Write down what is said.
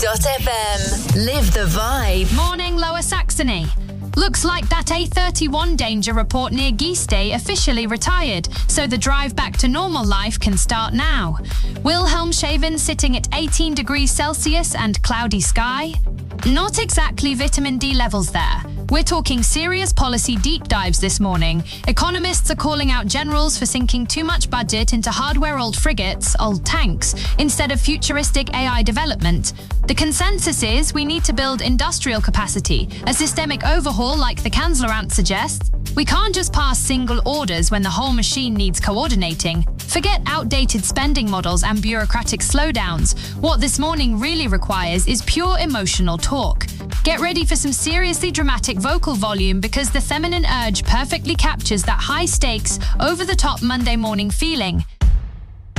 FM. Live the vibe. Morning, Lower Saxony. Looks like that A31 danger report near Geestay officially retired, so the drive back to normal life can start now. Wilhelmshaven sitting at 18 degrees Celsius and cloudy sky. Not exactly vitamin D levels there. We're talking serious policy deep dives this morning. Economists are calling out generals for sinking too much budget into hardware-old frigates, old tanks, instead of futuristic AI development. The consensus is we need to build industrial capacity, a systemic overhaul like the Kanzleramt suggests. We can't just pass single orders when the whole machine needs coordinating. Forget outdated spending models and bureaucratic slowdowns. What this morning really requires is pure emotional talk. Get ready for some seriously dramatic vocal volume because the feminine urge perfectly captures that high-stakes, over-the-top Monday morning feeling.